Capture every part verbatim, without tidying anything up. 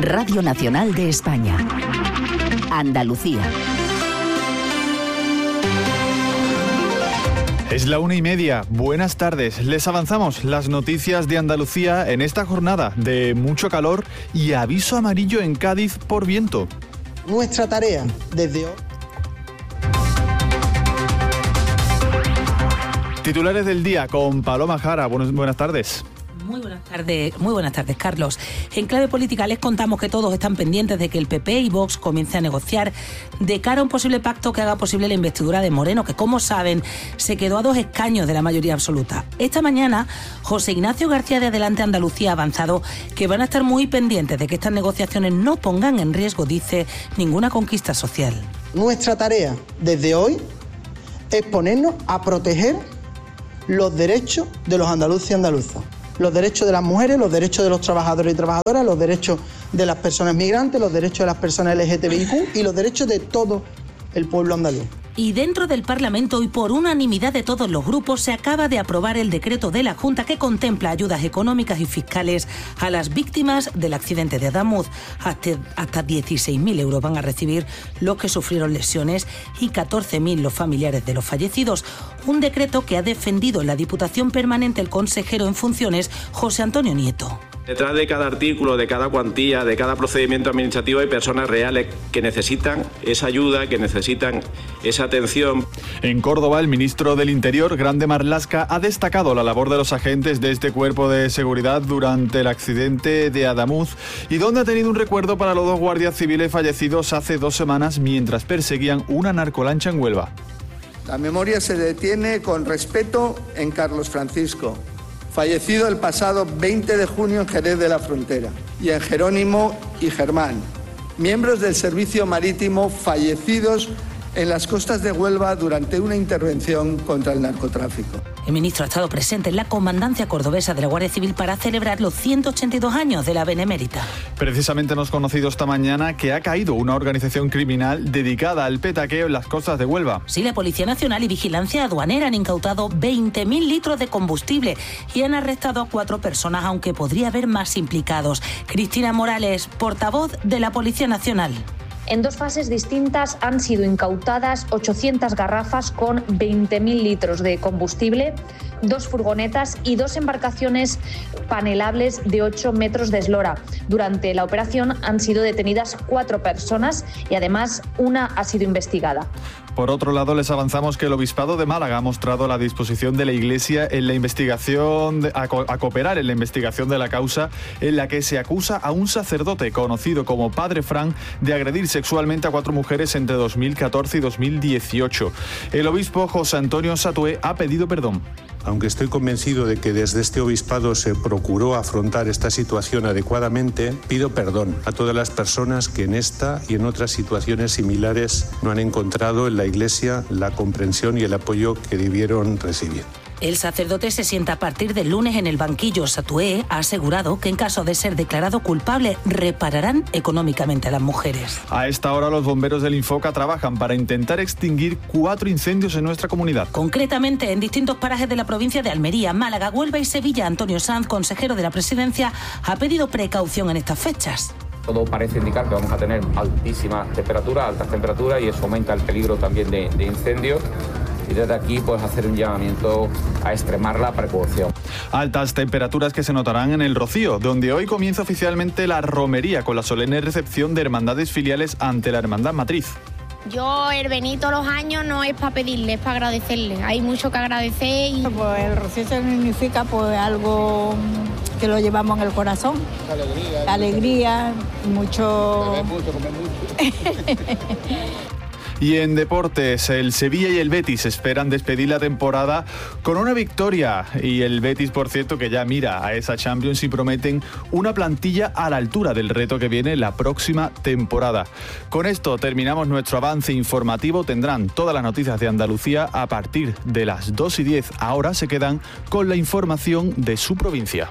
Radio Nacional de España. Andalucía. Es la una y media. Buenas tardes. Les avanzamos las noticias de Andalucía en esta jornada de mucho calor y aviso amarillo en Cádiz por viento. Nuestra tarea desde hoy. Titulares del día con Paloma Jara. Buenas, buenas tardes. Muy buenas tardes, muy buenas tardes, Carlos. En clave política les contamos que todos están pendientes de que el P P y Vox comiencen a negociar de cara a un posible pacto que haga posible la investidura de Moreno, que, como saben, se quedó a dos escaños de la mayoría absoluta. Esta mañana, José Ignacio García de Adelante Andalucía ha avanzado que van a estar muy pendientes de que estas negociaciones no pongan en riesgo, dice, ninguna conquista social. Nuestra tarea desde hoy es ponernos a proteger los derechos de los andaluces y andaluzas. Los derechos de las mujeres, los derechos de los trabajadores y trabajadoras, los derechos de las personas migrantes, los derechos de las personas L G T B I Q y los derechos de todo el pueblo andaluz. Y dentro del Parlamento y por unanimidad de todos los grupos se acaba de aprobar el decreto de la Junta que contempla ayudas económicas y fiscales a las víctimas del accidente de Adamuz. Hasta, hasta dieciséis mil euros van a recibir los que sufrieron lesiones y catorce mil los familiares de los fallecidos. Un decreto que ha defendido en la Diputación Permanente el consejero en funciones José Antonio Nieto. Detrás de cada artículo, de cada cuantía, de cada procedimiento administrativo hay personas reales que necesitan esa ayuda, que necesitan esa atención. En Córdoba, el ministro del Interior, Grande Marlaska, ha destacado la labor de los agentes de este cuerpo de seguridad durante el accidente de Adamuz y donde ha tenido un recuerdo para los dos guardias civiles fallecidos hace dos semanas mientras perseguían una narcolancha en Huelva. La memoria se detiene con respeto en Carlos Francisco, fallecido el pasado veinte de junio en Jerez de la Frontera, y en Jerónimo y Germán, miembros del servicio marítimo fallecidos en las costas de Huelva durante una intervención contra el narcotráfico. El ministro ha estado presente en la comandancia cordobesa de la Guardia Civil para celebrar los ciento ochenta y dos años de la Benemérita. Precisamente hemos conocido esta mañana que ha caído una organización criminal dedicada al petaqueo en las costas de Huelva. Sí, la Policía Nacional y Vigilancia Aduanera han incautado veinte mil litros de combustible y han arrestado a cuatro personas, aunque podría haber más implicados. Cristina Morales, portavoz de la Policía Nacional. En dos fases distintas han sido incautadas ochocientas garrafas con veinte mil litros de combustible, dos furgonetas y dos embarcaciones panelables de ocho metros de eslora. Durante la operación han sido detenidas cuatro personas y además una ha sido investigada. Por otro lado, les avanzamos que el Obispado de Málaga ha mostrado la disposición de la Iglesia en la investigación de, a, a cooperar en la investigación de la causa en la que se acusa a un sacerdote conocido como Padre Fran de agredir sexualmente a cuatro mujeres entre dos mil catorce y dos mil dieciocho. El obispo José Antonio Satué ha pedido perdón. Aunque estoy convencido de que desde este obispado se procuró afrontar esta situación adecuadamente, pido perdón a todas las personas que en esta y en otras situaciones similares no han encontrado en la Iglesia la comprensión y el apoyo que debieron recibir. El sacerdote se sienta a partir del lunes en el banquillo. Satué ha asegurado que en caso de ser declarado culpable repararán económicamente a las mujeres. A esta hora los bomberos del Infoca trabajan para intentar extinguir cuatro incendios en nuestra comunidad. Concretamente en distintos parajes de la provincia de Almería, Málaga, Huelva y Sevilla. Antonio Sanz, consejero de la Presidencia, ha pedido precaución en estas fechas. Todo parece indicar que vamos a tener altísimas temperaturas, altas temperaturas y eso aumenta el peligro también de, de incendios. Y desde aquí pues hacer un llamamiento a extremar la precaución. Altas temperaturas que se notarán en el Rocío, donde hoy comienza oficialmente la romería con la solemne recepción de hermandades filiales ante la hermandad matriz. Yo el venir todos los años no es para pedirle, es para agradecerle. Hay mucho que agradecer. Y... Pues el Rocío significa pues algo que lo llevamos en el corazón. Alegría. Alegría, mucho... Beber mucho, comer mucho. Y en deportes, el Sevilla y el Betis esperan despedir la temporada con una victoria. Y el Betis, por cierto, que ya mira a esa Champions y prometen una plantilla a la altura del reto que viene la próxima temporada. Con esto terminamos nuestro avance informativo. Tendrán todas las noticias de Andalucía a partir de las dos y diez. Ahora se quedan con la información de su provincia.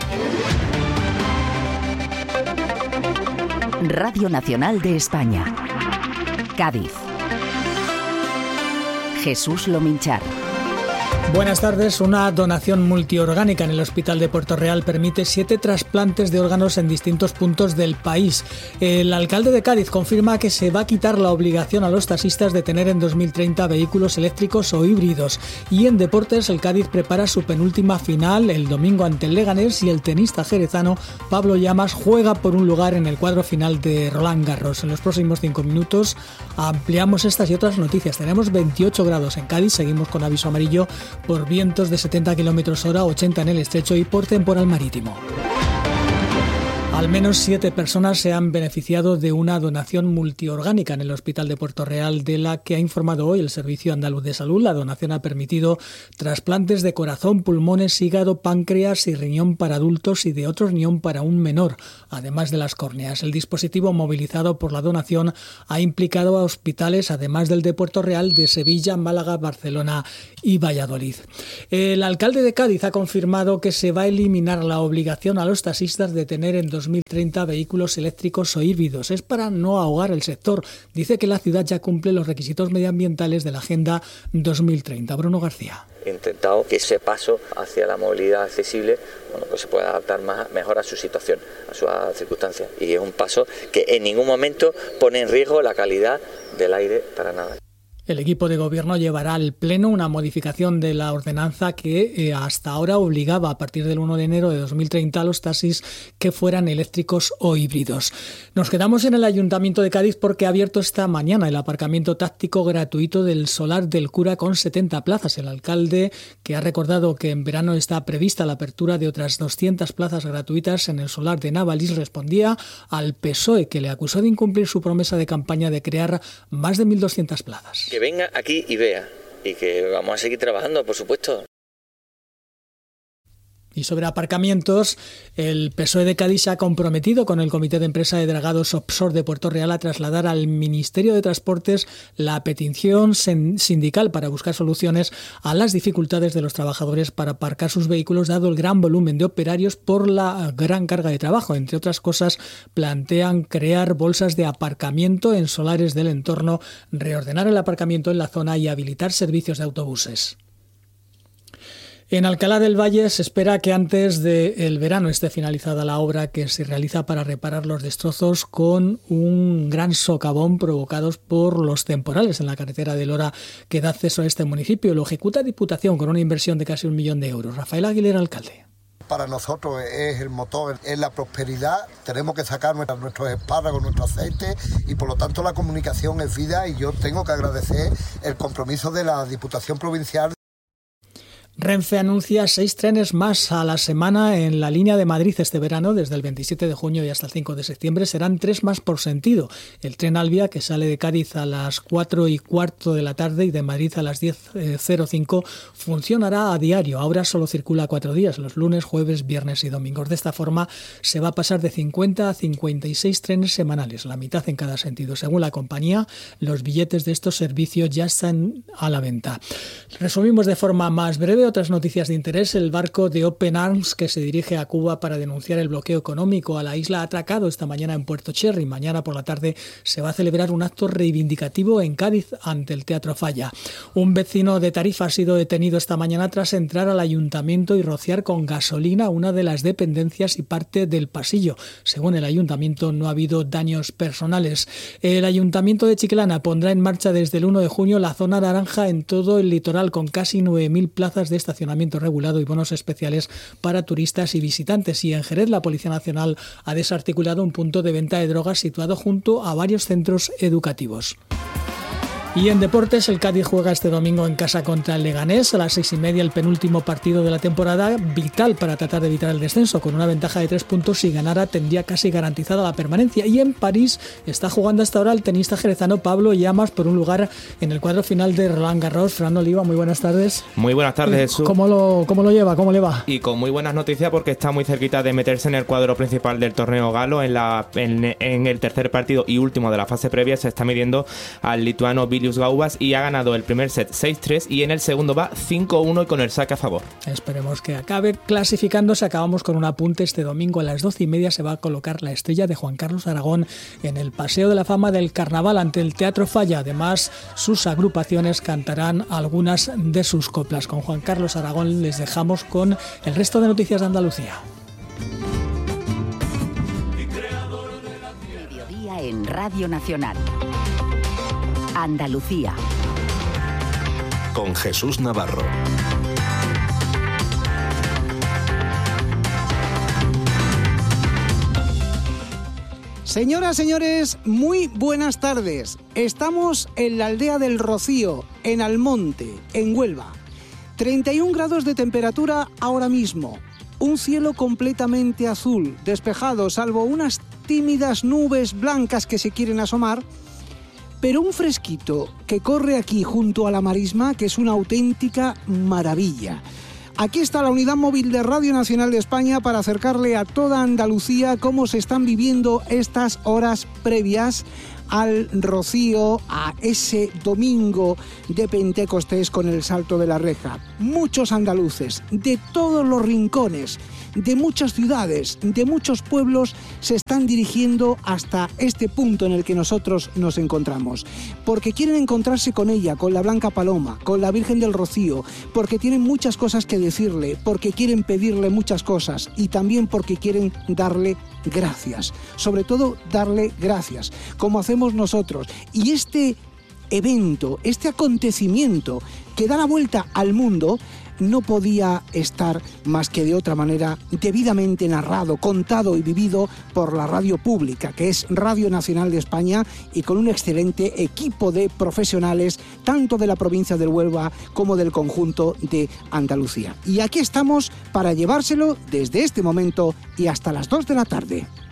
Radio Nacional de España. Cádiz. Jesús Lominchar. Buenas tardes. Una donación multiorgánica en el Hospital de Puerto Real permite siete trasplantes de órganos en distintos puntos del país. El alcalde de Cádiz confirma que se va a quitar la obligación a los taxistas de tener en dos mil treinta vehículos eléctricos o híbridos. Y en deportes, el Cádiz prepara su penúltima final el domingo ante el Leganés y el tenista jerezano Pablo Llamas juega por un lugar en el cuadro final de Roland Garros. En los próximos cinco minutos ampliamos estas y otras noticias. Tenemos veintiocho grados en Cádiz, seguimos con aviso amarillo por vientos de setenta kilómetros hora, ochenta en el estrecho y por temporal marítimo. Al menos siete personas se han beneficiado de una donación multiorgánica en el Hospital de Puerto Real, de la que ha informado hoy el Servicio Andaluz de Salud. La donación ha permitido trasplantes de corazón, pulmones, hígado, páncreas y riñón para adultos y de otro riñón para un menor, además de las córneas. El dispositivo movilizado por la donación ha implicado a hospitales, además del de Puerto Real, de Sevilla, Málaga, Barcelona y Valladolid. El alcalde de Cádiz ha confirmado que se va a eliminar la obligación a los taxistas de tener en dos mil treinta vehículos eléctricos o híbridos. Es para no ahogar el sector. Dice que la ciudad ya cumple los requisitos medioambientales de la Agenda dos mil treinta. Bruno García. He intentado que ese paso hacia la movilidad accesible, bueno, pues se pueda adaptar más, mejor a su situación, a sus circunstancias. Y es un paso que en ningún momento pone en riesgo la calidad del aire para nada. El equipo de gobierno llevará al Pleno una modificación de la ordenanza que eh, hasta ahora obligaba a partir del uno de enero de dos mil treinta a los taxis que fueran eléctricos o híbridos. Nos quedamos en el Ayuntamiento de Cádiz porque ha abierto esta mañana el aparcamiento táctico gratuito del Solar del Cura con setenta plazas. El alcalde, que ha recordado que en verano está prevista la apertura de otras doscientas plazas gratuitas en el Solar de Navalís, respondía al P S O E, que le acusó de incumplir su promesa de campaña de crear más de mil doscientas plazas. Que venga aquí y vea, y que vamos a seguir trabajando, por supuesto. Y sobre aparcamientos, el P S O E de Cádiz se ha comprometido con el Comité de Empresa de Dragados Opsor de Puerto Real a trasladar al Ministerio de Transportes la petición sindical para buscar soluciones a las dificultades de los trabajadores para aparcar sus vehículos, dado el gran volumen de operarios por la gran carga de trabajo. Entre otras cosas, plantean crear bolsas de aparcamiento en solares del entorno, reordenar el aparcamiento en la zona y habilitar servicios de autobuses. En Alcalá del Valle se espera que antes del verano esté finalizada la obra que se realiza para reparar los destrozos con un gran socavón provocados por los temporales en la carretera de Lora que da acceso a este municipio. Lo ejecuta Diputación con una inversión de casi un millón de euros. Rafael Aguilera, alcalde. Para nosotros es el motor, es la prosperidad. Tenemos que sacar nuestros espárragos, nuestro aceite y por lo tanto la comunicación es vida y yo tengo que agradecer el compromiso de la Diputación Provincial. Renfe anuncia seis trenes más a la semana en la línea de Madrid este verano. Desde el veintisiete de junio y hasta el cinco de septiembre serán tres más por sentido. El tren Albia, que sale de Cádiz a las cuatro y cuarto de la tarde y de Madrid a las diez cero cinco, funcionará a diario. Ahora solo circula cuatro días, los lunes, jueves, viernes y domingos. De esta forma se va a pasar de cincuenta a cincuenta y seis trenes semanales, la mitad en cada sentido. Según la compañía, los billetes de estos servicios ya están a la venta. Resumimos de forma más breve otras noticias de interés. El barco de Open Arms, que se dirige a Cuba para denunciar el bloqueo económico a la isla, ha atracado esta mañana en Puerto Cherry. Mañana por la tarde se va a celebrar un acto reivindicativo en Cádiz ante el Teatro Falla. Un vecino de Tarifa ha sido detenido esta mañana tras entrar al ayuntamiento y rociar con gasolina una de las dependencias y parte del pasillo. Según el ayuntamiento, no ha habido daños personales. El ayuntamiento de Chiclana pondrá en marcha desde el uno de junio la zona naranja en todo el litoral, con casi nueve mil plazas de estacionamiento regulado y bonos especiales para turistas y visitantes. Y en Jerez, la Policía Nacional ha desarticulado un punto de venta de drogas situado junto a varios centros educativos. Y en deportes, el Cádiz juega este domingo en casa contra el Leganés a las seis y media, el penúltimo partido de la temporada, vital para tratar de evitar el descenso. Con una ventaja de tres puntos, si ganara tendría casi garantizada la permanencia. Y en París está jugando hasta ahora el tenista jerezano Pablo Llamas por un lugar en el cuadro final de Roland Garros. Fernando Oliva, muy buenas tardes. Muy buenas tardes, Jesús. ¿Cómo lo, cómo lo lleva? ¿Cómo le va? Y con muy buenas noticias porque está muy cerquita de meterse en el cuadro principal del torneo galo. En, la, en, en el tercer partido y último de la fase previa se está midiendo al lituano Vilius Marius Gaubas y ha ganado el primer set seis tres y en el segundo va cinco uno y con el saque a favor. Esperemos que acabe clasificándose. Acabamos con un apunte. Este domingo a las doce y media se va a colocar la estrella de Juan Carlos Aragón en el Paseo de la Fama del Carnaval ante el Teatro Falla. Además, sus agrupaciones cantarán algunas de sus coplas. Con Juan Carlos Aragón les dejamos con el resto de noticias de Andalucía. Mediodía en Radio Nacional. Andalucía. Con Jesús Navarro. Señoras, señores, muy buenas tardes. Estamos en la aldea del Rocío, en Almonte, en Huelva. treinta y un grados de temperatura ahora mismo. Un cielo completamente azul, despejado, salvo unas tímidas nubes blancas que se quieren asomar. Pero un fresquito que corre aquí junto a la marisma, que es una auténtica maravilla. Aquí está la unidad móvil de Radio Nacional de España para acercarle a toda Andalucía cómo se están viviendo estas horas previas al Rocío, a ese domingo de Pentecostés con el Salto de la Reja. Muchos andaluces de todos los rincones, de muchas ciudades, de muchos pueblos, se están dirigiendo hasta este punto en el que nosotros nos encontramos, porque quieren encontrarse con ella, con la Blanca Paloma, con la Virgen del Rocío, porque tienen muchas cosas que decirle, porque quieren pedirle muchas cosas y también porque quieren darle gracias, sobre todo darle gracias, como hacemos nosotros. Y este evento, este acontecimiento que da la vuelta al mundo, no podía estar más que de otra manera debidamente narrado, contado y vivido por la radio pública, que es Radio Nacional de España, y con un excelente equipo de profesionales, tanto de la provincia del Huelva como del conjunto de Andalucía. Y aquí estamos para llevárselo desde este momento y hasta las dos de la tarde.